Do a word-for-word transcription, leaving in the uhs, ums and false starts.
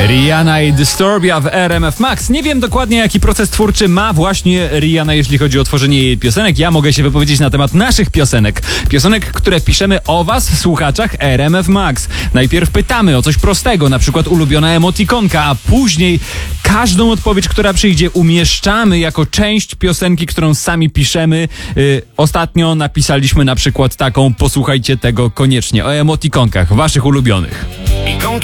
Rihanna i Disturbia w R M F Max. Nie wiem dokładnie, jaki proces twórczy ma właśnie Rihanna, jeśli chodzi o tworzenie jej piosenek. Ja mogę się wypowiedzieć na temat naszych piosenek. Piosenek, które piszemy o was, słuchaczach R M F Max. Najpierw pytamy o coś prostego, na przykład ulubiona emotikonka, a później każdą odpowiedź, która przyjdzie, umieszczamy jako część piosenki, którą sami piszemy. Yy, ostatnio napisaliśmy na przykład taką, posłuchajcie tego koniecznie, o emotikonkach, waszych ulubionych. Ikonki